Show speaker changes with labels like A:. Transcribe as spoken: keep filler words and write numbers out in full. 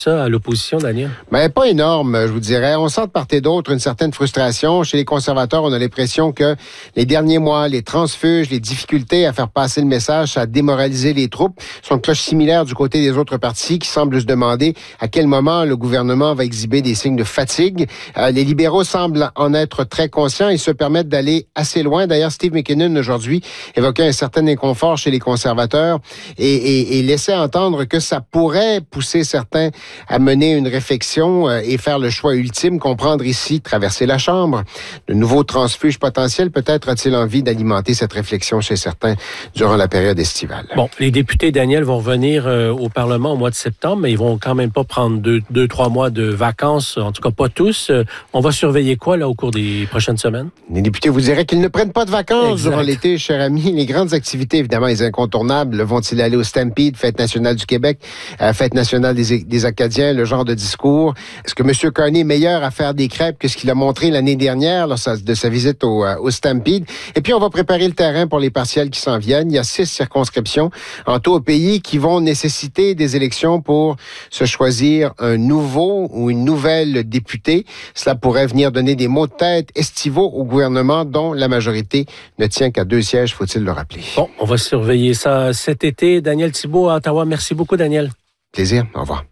A: ça à l'opposition, Daniel?
B: Mais pas énorme, je vous dirais. On sent de part et d'autre une certaine frustration. Chez les conservateurs, on a l'impression que les derniers mois, les transfuges, les difficultés à faire passer le message, ça a démoralisé les troupes. Ce sont de cloches similaires du côté des autres partis qui semblent se demander à quel moment le gouvernement va exhiber des signes de fatigue. Euh, les libéraux semblent en être très conscients et se permettent d'aller assez loin. D'ailleurs, Steve McKinnon, aujourd'hui, évoquait un certain inconfort chez les conservateurs et, et, et laissait entendre que ça pourrait pousser certains à mener une réflexion euh, et faire le choix ultime, comprendre ici, traverser la Chambre. De nouveaux transfuges potentiels, peut-être a-t-il envie d'alimenter cette réflexion chez certains durant la période estivale.
A: Bon, les députés, Daniel, vont revenir euh, au Parlement au mois de septembre, mais ils vont quand même pas prendre deux, deux trois mois de vacances, en tout cas pas tous. Euh, on va surveiller quoi là au cours des prochaines semaines?
B: Les députés vous diraient qu'ils ne prennent pas de vacances
A: Exact.
B: durant l'été, cher ami. Les grandes activités, évidemment, les incontournables, vont-ils aller au Stampede, Fête nationale du Québec, euh, Fête nationale des, des Acadiens, le genre de discours? Est-ce que M. Carney est meilleur à faire des crêpes que ce qu'il a montré l'année dernière lors de sa visite au, euh, au Stampede? Et puis, on va préparer le terrain pour les partiels qui s'en viennent. Il y a six circonscriptions en tout au pays qui vont nécessiter des élections pour se choisir un nouveau ou une nouvelle députée. Cela pourrait venir donner des mots de tête estivaux au gouvernement dont la majorité ne tient qu'à deux sièges, faut-il le rappeler.
A: Bon, on va surveiller ça cet été. Daniel Thibault à Ottawa. Merci beaucoup, Daniel.
B: Plaisir. Au revoir.